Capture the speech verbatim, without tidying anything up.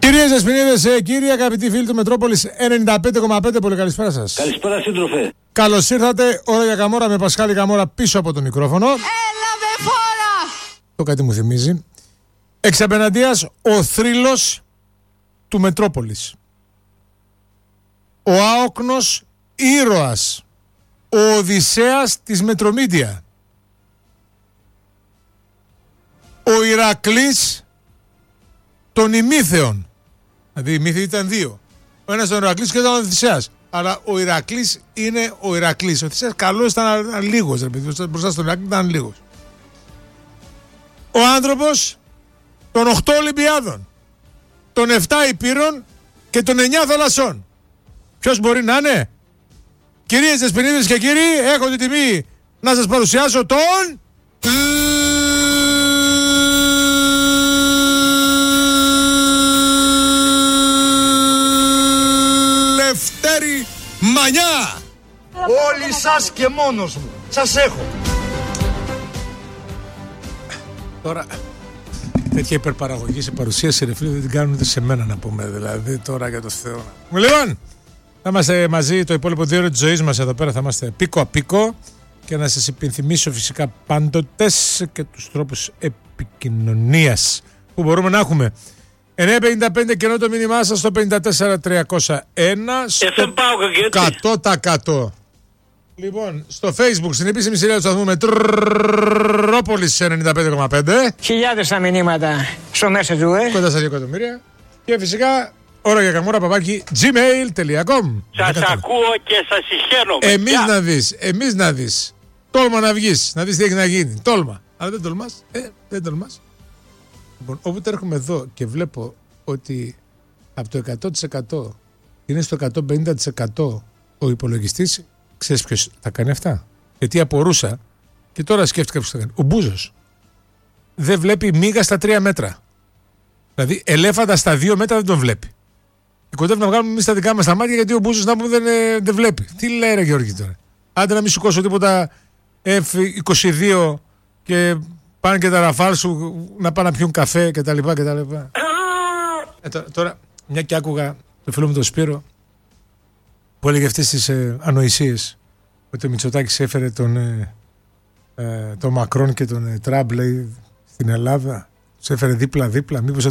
Κυρίες, δεσποινίδες, κύριοι, αγαπητοί φίλοι του Μετρόπολης ενενήντα πέντε κόμμα πέντε, πολύ καλησπέρα σας. Καλησπέρα, σύντροφε. Καλώς ήρθατε, ώρα για Καμόρα με Πασχάλη Καμόρα πίσω από το μικρόφωνο. Έλα με φόρα! Το κάτι μου θυμίζει. Εξ απέναντίας ο θρύλος του Μετρόπολης. Ο άοκνος ήρωας. Ο Οδυσσέας της Μετρομίδια. Ο Ηρακλής των ημίθεων. Δηλαδή οι ημίθεοι ήταν δύο. Ο ένας ήταν ο Ηρακλής και ήταν ο Οδυσσέας. Αλλά ο Ηρακλής είναι ο Ηρακλής. Ο Οδυσσέας καλός ήταν λίγος. Μπροστά στον Ηρακλή ήταν λίγος. Ο άνθρωπος των οκτώ Ολυμπιάδων, των επτά Υπήρων και των εννιά θαλασσών. Ποιος μπορεί να είναι? Κυρίες, δεσποινίδες και κύριοι, έχω την τιμή να σας παρουσιάσω τον... Λευτέρη Μανιά. Όλοι σας και μόνος μου. Σας έχω. Τώρα, τέτοια υπερπαραγωγή σε παρουσίαση, ρε φίλε, δεν την κάνουν ούτε σε μένα, να πούμε. Δηλαδή, τώρα για το Θεό. Λοιπόν, θα είμαστε μαζί το υπόλοιπο δύο ώρες της ζωής μας εδώ πέρα. Θα είμαστε πίκο απίκο και να σας υπενθυμίσω φυσικά πάντοτε και τους τρόπους επικοινωνίας που μπορούμε να έχουμε. εννιά πενήντα πέντε και ενώ το μήνυμά σας στο πενήντα τέσσερα τριακόσια ένα στο εκατό τοις εκατό. Λοιπόν, στο Facebook, στην επίσημη σειρά του σταθμού Μετρόπολης ενενήντα πέντε κόμμα πέντε. Χιλιάδες τα μηνύματα στο μέσα του, ε. Κοντά στα δύο εκατομμύρια. Και φυσικά, ώρα για Καμόρα παπάκι gmail τελεία com. Σας ακούω και σας συγχαίρομαι. Εμείς να δεις, εμείς να δεις. Τόλμα να βγεις, να δεις τι έχει να γίνει. Τόλμα. Αλλά δεν τολμάς, ε, δεν τολμάς. Λοιπόν, όποτε έρχομαι εδώ και βλέπω ότι από το εκατό τοις εκατό είναι στο εκατόν πενήντα τοις εκατό ο υπολογιστής, ξέρεις ποιος θα κάνει αυτά? Γιατί απορούσα και τώρα σκέφτηκα ποιος θα κάνει. Ο Μπούζος δεν βλέπει μίγα στα τρία μέτρα. Δηλαδή ελέφαντα στα δύο μέτρα δεν τον βλέπει. Και κοντεύουμε να βγάλουμε εμείς τα δικά μας τα μάτια γιατί ο Μπούζος να πούμε δεν, ε, δεν βλέπει. Τι λέει ρε Γιώργη τώρα? Άντε να μην σου κόσω τίποτα εφ είκοσι δύο και πάνε και τα ραφάλ σου να πάνε να πιούν καφέ κτλ. Ε, τώρα, τώρα, μια και άκουγα το φίλο μου τον Σπύρο που έλεγε αυτές τις ε, ανοησίες ότι ο Μητσοτάκης έφερε τον, ε, ε, τον Μακρόν και τον ε, Τραμπ, λέει, στην Ελλάδα, τους έφερε δίπλα-δίπλα, μήπως